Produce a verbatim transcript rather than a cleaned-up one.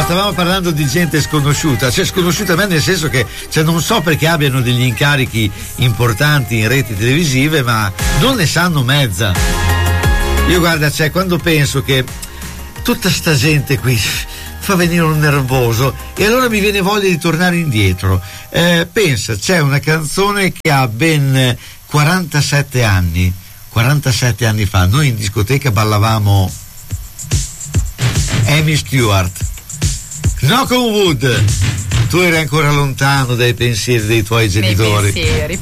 stavamo parlando di gente sconosciuta, cioè sconosciuta a me nel senso che cioè, non so perché abbiano degli incarichi importanti in reti televisive, ma non ne sanno mezza. Io guarda, cioè quando penso che tutta sta gente qui fa venire un nervoso e allora mi viene voglia di tornare indietro. Eh, pensa, c'è una canzone che ha ben quarantasette anni, quarantasette anni fa, noi in discoteca ballavamo Amy Stewart, Knock on Wood. Tu eri ancora lontano dai pensieri dei tuoi genitori. Dei pensieri,